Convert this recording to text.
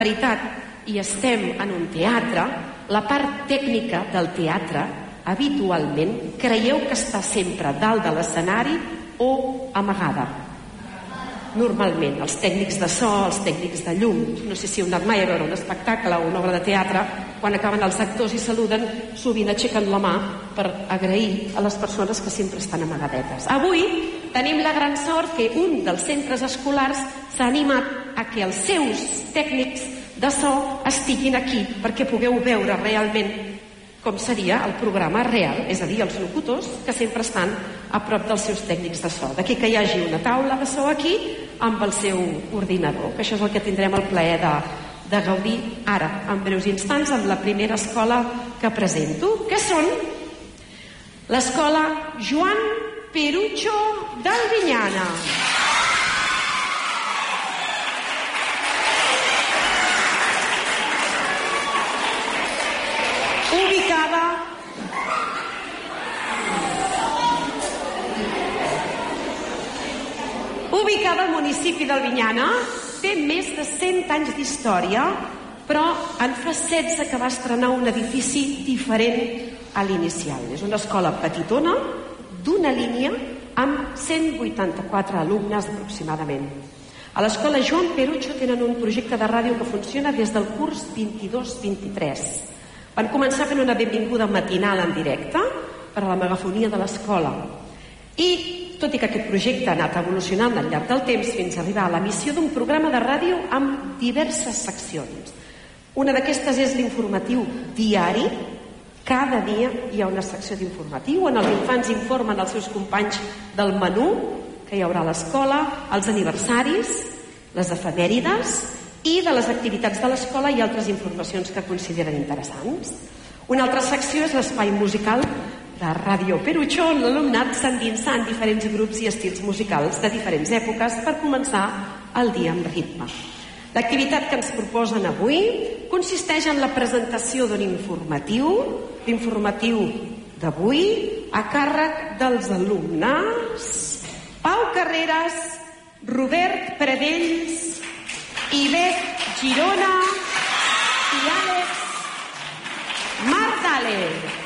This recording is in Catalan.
veritat i estem en un teatre, la part tècnica del teatre habitualment creieu que està sempre dalt de l'escenari o amagada. Normalment, els tècnics de so, els tècnics de llum, no sé si heu anat mai a veure un espectacle o una obra de teatre, quan acaben els actors i saluden, sovint aixequen la mà per agrair a les persones que sempre estan amagadetes. Avui tenim la gran sort que un dels centres escolars s'ha animat a que els seus tècnics de so estiguin aquí perquè pugueu veure realment com seria el programa real, és a dir, els locutors que sempre estan a prop dels seus tècnics de so. D'aquí que hi hagi una taula de so aquí amb el seu ordinador, que això és el que tindrem el plaer de gaudir ara, en breus instants, amb la primera escola que presento, que són l'escola Joan Perucho d'Albinyana. Ubicada al municipi d'Albinyana, té més de 100 anys d'història, però en fa 16 que va estrenar un edifici diferent a l'inicial. És una escola petitona, d'una línia, amb 184 alumnes aproximadament. A l'escola Joan Perucho tenen un projecte de ràdio que funciona des del curs 22-23. Van començar fent una benvinguda matinal en directe per a la megafonia de l'escola. I, tot i que aquest projecte ha anat evolucionant al llarg del temps fins a arribar a l'emissió d'un programa de ràdio amb diverses seccions. Una d'aquestes és l'informatiu diari. Cada dia hi ha una secció d'informatiu on els infants informen als seus companys del menú que hi haurà a l'escola, els aniversaris, les efemèrides i de les activitats de l'escola i altres informacions que consideren interessants. Una altra secció és l'espai musical de Ràdio Perucho, on l'alumnat s'endinsa en diferents grups i estils musicals de diferents èpoques per començar el dia amb ritme. L'activitat que ens proposen avui consisteix en la presentació d'un informatiu, l'informatiu d'avui, a càrrec dels alumnes Pau Carreras, Robert Pradells, Ivet Girona i Àlex Mardale.